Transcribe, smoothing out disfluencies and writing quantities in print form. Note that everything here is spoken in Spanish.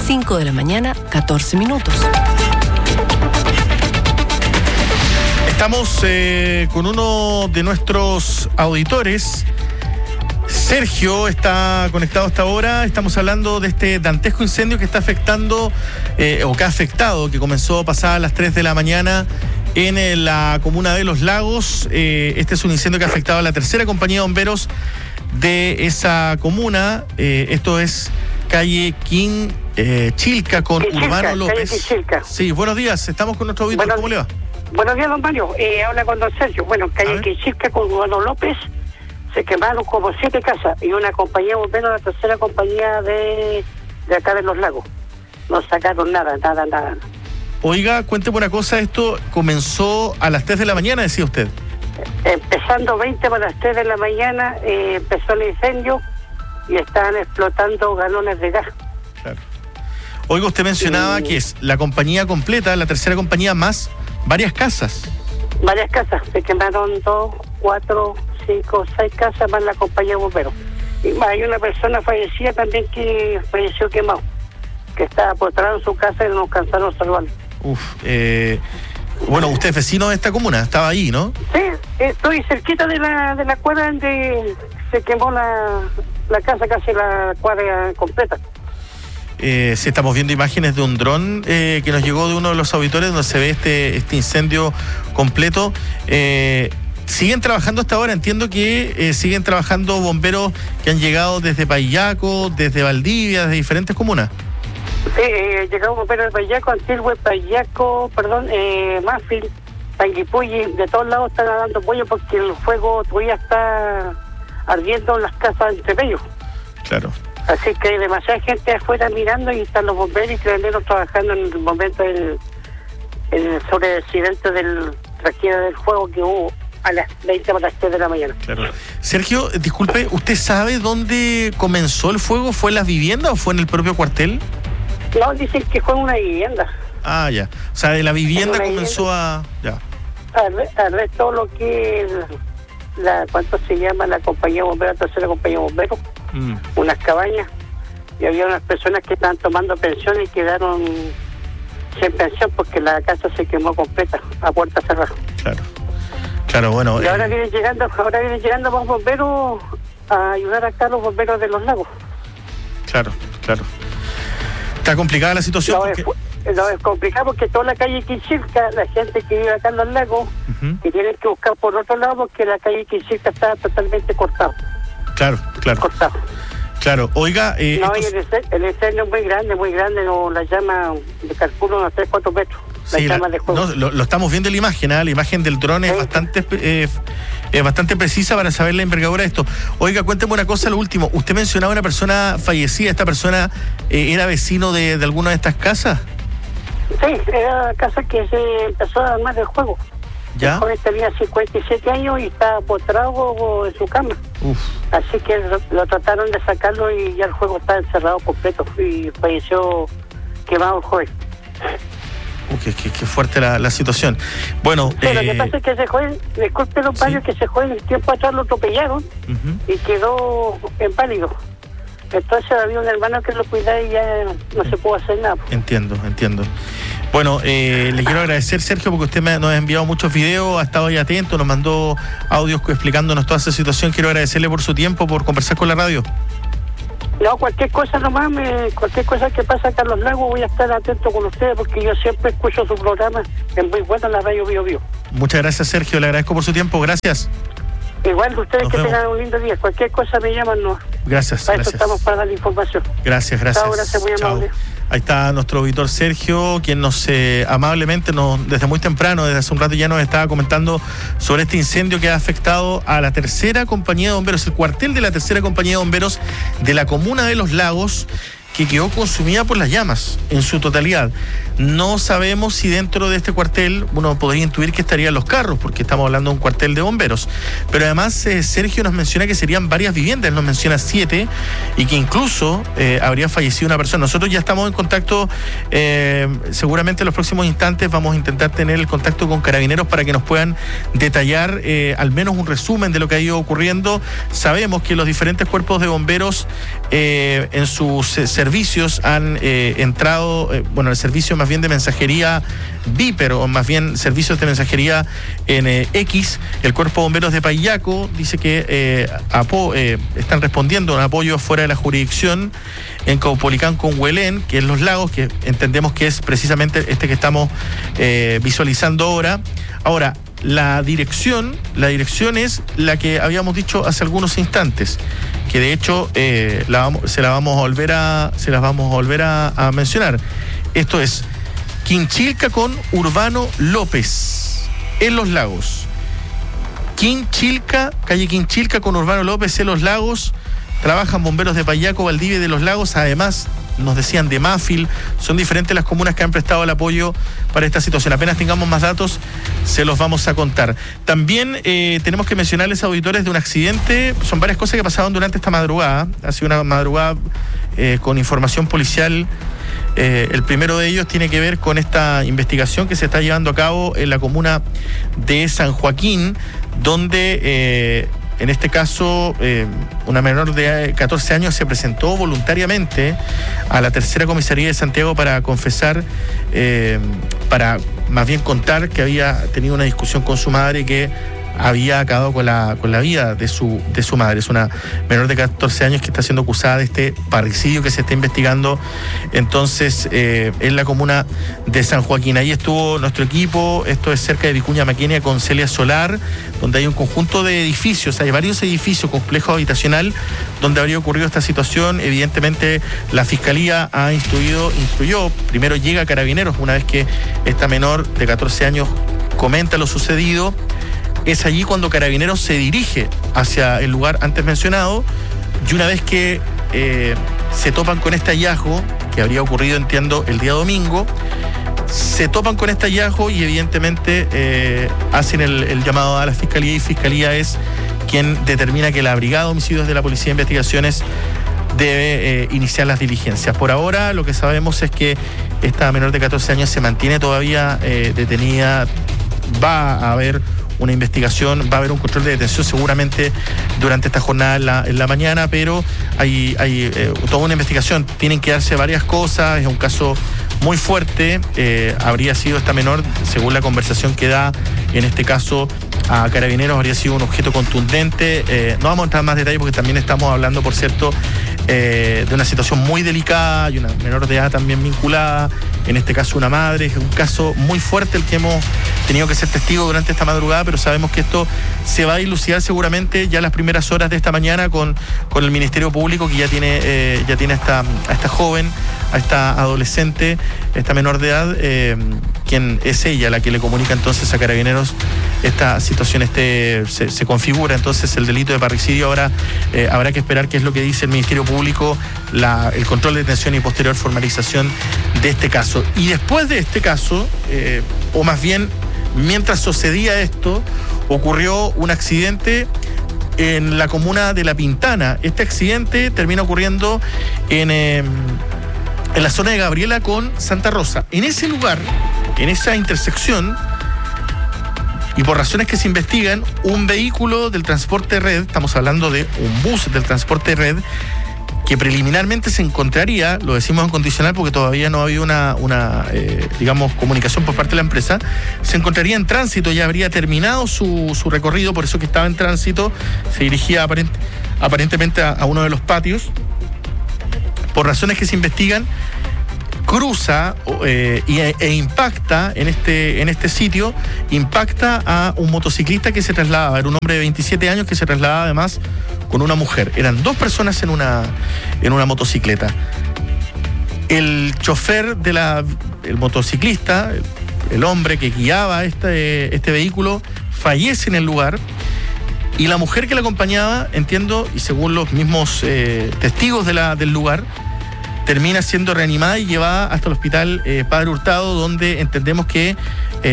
5 de la mañana, 14 minutos. Estamos con uno de nuestros auditores. Sergio está conectado hasta ahora. Estamos hablando de este dantesco incendio que está afectando, o que ha afectado, que comenzó pasadas las 3 de la mañana en la comuna de Los Lagos. Este es un incendio que ha afectado a la tercera compañía de bomberos de esa comuna. Esto es calle Chilca con Urbano López. Sí, buenos días. Estamos con nuestro auditor. ¿Cómo le va? Buenos días, don Mario. Habla con don Sergio. Bueno, calle Quinchilca con Urbano López se quemaron como 7 casas y una compañía de bomberos, la tercera compañía de acá de Los Lagos. No sacaron nada. Oiga, cuénteme una cosa, esto comenzó a las 3 de la mañana, decía usted. Empezando 20 para las 3 de la mañana, empezó el incendio y estaban explotando galones de gas. Claro. Oiga, usted mencionaba que es la compañía completa, la tercera compañía más varias casas. Varias casas, se quemaron 2, 4, 5, 6 casas más la compañía de bomberos. Y más, hay una persona fallecida también que falleció quemado, que estaba postrado en su casa y no alcanzaron a salvarlo. Bueno, usted es vecino de esta comuna, estaba ahí, ¿no? Sí, estoy cerquita de la cuadra donde se quemó la casa, casi la cuadra completa. Sí, estamos viendo imágenes de un dron que nos llegó de uno de los auditores donde se ve este incendio completo. ¿Siguen trabajando hasta ahora? Entiendo que siguen trabajando bomberos que han llegado desde Payaco, desde Valdivia, desde diferentes comunas. Sí, llegamos bomberos de Payaco, Antigüe, Payaco, Mafil, Panguipulli, de todos lados están dando apoyo porque el fuego todavía está ardiendo en las casas entre ellos. Claro. Así que hay demasiada gente afuera mirando y están los bomberos y cremeros trabajando en el momento sobre el accidente del tragedia del fuego que hubo a las 20 para las 3 de la mañana. Claro. Sergio, disculpe, ¿usted sabe dónde comenzó el fuego? ¿Fue en las viviendas o fue en el propio cuartel? No, dicen que fue en una vivienda. Ah, ya. O sea, de la vivienda comenzó a... Ya. Al resto todo lo que ¿cuánto se llama? La compañía de bomberos, la tercera compañía de bomberos. Unas cabañas. Y había unas personas que estaban tomando pensión y quedaron sin pensión porque la casa se quemó completa, a puerta cerrada. Claro, bueno. Y ahora vienen llegando más bomberos a ayudar acá a los bomberos de Los Lagos. Claro. Está complicada la situación. No, es complicado porque toda la calle Quinchilca, la gente que vive acá en Los Lagos, que tienen que buscar por otro lado porque la calle Quinchilca está totalmente cortada. Claro. Cortado. Claro, oiga... el incendio es muy grande, no, la llama de calculo unos 3, 4 metros. Sí, lo estamos viendo en la imagen, la imagen del dron es bastante precisa para saber la envergadura de esto. Oiga, cuénteme una cosa, lo último. Usted mencionaba una persona fallecida. ¿Esta persona era vecino de alguna de estas casas? Sí, era la casa que se empezó a armar el juego. ¿Ya? El joven tenía 57 años y estaba postrado en su cama. Así que lo trataron de sacarlo y ya el juego está encerrado completo y falleció quemado el joven. Qué fuerte la situación. Bueno, sí, lo que pasa es que ese joven, disculpe los varios, que ese joven el tiempo atrás lo atropellaron y quedó inválido. Entonces había un hermano que lo cuidaba y ya no se pudo hacer nada. Entiendo. Bueno, le quiero agradecer, Sergio, porque usted nos ha enviado muchos videos, ha estado ahí atento, nos mandó audios explicándonos toda esa situación. Quiero agradecerle por su tiempo, por conversar con la radio. No, cualquier cosa nomás, cualquier cosa que pasa acá en Los Lagos, voy a estar atento con ustedes porque yo siempre escucho su programa, es muy bueno en la radio Bio. Muchas gracias, Sergio, le agradezco por su tiempo, gracias. Igual ustedes que tengan un lindo día, cualquier cosa me llaman, ¿no? Gracias. Eso estamos para dar la información. Gracias. Chao, gracias, muy amable. Ahí está nuestro auditor Sergio, quien nos amablemente, desde muy temprano, desde hace un rato ya nos estaba comentando sobre este incendio que ha afectado a la tercera compañía de bomberos, el cuartel de la tercera compañía de bomberos de la comuna de Los Lagos, que quedó consumida por las llamas en su totalidad. No sabemos si dentro de este cuartel uno podría intuir que estarían los carros, porque estamos hablando de un cuartel de bomberos. Pero además Sergio nos menciona que serían varias viviendas, él nos menciona 7 y que incluso habría fallecido una persona. Nosotros ya estamos en contacto, seguramente en los próximos instantes vamos a intentar tener el contacto con Carabineros para que nos puedan detallar al menos un resumen de lo que ha ido ocurriendo. Sabemos que los diferentes cuerpos de bomberos en sus servicios servicios han entrado, el servicio más bien de mensajería Viper, o más bien servicios de mensajería en X. El Cuerpo de Bomberos de Paillaco dice que están respondiendo a un apoyo fuera de la jurisdicción en Caupolicán con Huelén, que es Los Lagos, que entendemos que es precisamente este que estamos visualizando ahora. Ahora, la dirección es la que habíamos dicho hace algunos instantes, que de hecho se las vamos a volver a mencionar. Esto es Quinchilca con Urbano López, en Los Lagos. Calle Quinchilca con Urbano López, en Los Lagos. Trabajan bomberos de Paillaco, Valdivia y de Los Lagos. Además, nos decían de Mafil. Son diferentes las comunas que han prestado el apoyo para esta situación. Apenas tengamos más datos, se los vamos a contar. También tenemos que mencionarles a auditores de un accidente. Son varias cosas que pasaron durante esta madrugada. Ha sido una madrugada con información policial. El primero de ellos tiene que ver con esta investigación que se está llevando a cabo en la comuna de San Joaquín, donde en este caso una menor de 14 años se presentó voluntariamente a la tercera comisaría de Santiago para confesar, para más bien contar que había tenido una discusión con su madre y que había acabado con la vida de su madre. Es una menor de 14 años que está siendo acusada de este parricidio que se está investigando entonces en la comuna de San Joaquín. Ahí estuvo nuestro equipo. Esto es cerca de Vicuña Maquenia con Celia Solar, donde hay un conjunto de edificios, hay varios edificios, complejo habitacional, donde habría ocurrido esta situación. Evidentemente la Fiscalía instruyó, primero llega Carabineros una vez que esta menor de 14 años comenta lo sucedido. Es allí cuando Carabineros se dirige hacia el lugar antes mencionado, y una vez que se topan con este hallazgo, que habría ocurrido, entiendo, el día domingo, se topan con este hallazgo y evidentemente hacen el llamado a la Fiscalía, y Fiscalía es quien determina que la Brigada de Homicidios de la Policía de Investigaciones debe iniciar las diligencias. Por ahora lo que sabemos es que esta menor de 14 años se mantiene todavía detenida. Va a haber una investigación, va a haber un control de detención seguramente durante esta jornada en la mañana, pero hay toda una investigación. Tienen que darse varias cosas. Es un caso muy fuerte. Habría sido esta menor, según la conversación que da en este caso a Carabineros, habría sido un objeto contundente. No vamos a entrar en más detalles porque también estamos hablando, por cierto, de una situación muy delicada y una menor de edad también vinculada, en este caso una madre. Es un caso muy fuerte el que hemos tenido que ser testigos durante esta madrugada, pero sabemos que esto se va a dilucidar seguramente ya en las primeras horas de esta mañana con el Ministerio Público, que ya tiene a esta joven, a esta adolescente, esta menor de edad, quien es ella la que le comunica entonces a Carabineros esta situación. Se configura entonces el delito de parricidio. Ahora habrá que esperar qué es lo que dice el Ministerio Público, el control de detención y posterior formalización de este caso. Y después de este caso, o más bien mientras sucedía esto, ocurrió un accidente en la comuna de La Pintana. Este accidente termina ocurriendo en la zona de Gabriela con Santa Rosa. En ese lugar, en esa intersección, y por razones que se investigan, un vehículo del transporte red, estamos hablando de un bus del transporte red, que preliminarmente se encontraría, lo decimos en condicional porque todavía no ha habido una comunicación por parte de la empresa, se encontraría en tránsito, ya habría terminado su recorrido, por eso que estaba en tránsito, se dirigía aparentemente a uno de los patios. Por razones que se investigan, cruza e impacta en este sitio, impacta a un motociclista que se trasladaba, era un hombre de 27 años que se trasladaba además con una mujer. Eran dos personas en una motocicleta. El chofer el motociclista, el hombre que guiaba este vehículo, fallece en el lugar, y la mujer que la acompañaba, entiendo, y según los mismos testigos del lugar, termina siendo reanimada y llevada hasta el hospital Padre Hurtado, donde entendemos que